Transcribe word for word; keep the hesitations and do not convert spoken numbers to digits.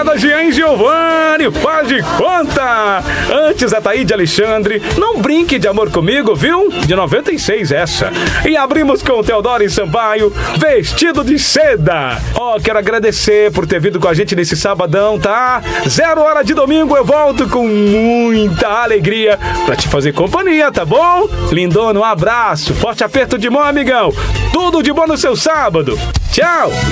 Moda Jean Giovanni, faz de conta. Antes a Taíde Alexandre, Não Brinque de Amor Comigo, viu? De noventa e seis essa. E abrimos com o Teodoro Sampaio, Vestido de Seda. Ó, oh, quero agradecer por ter vindo com a gente nesse sabadão, tá? Zero hora de domingo eu volto com muita alegria pra te fazer companhia, tá bom? Lindona, um abraço, forte aperto de mão, amigão. Tudo de bom no seu sábado. Tchau!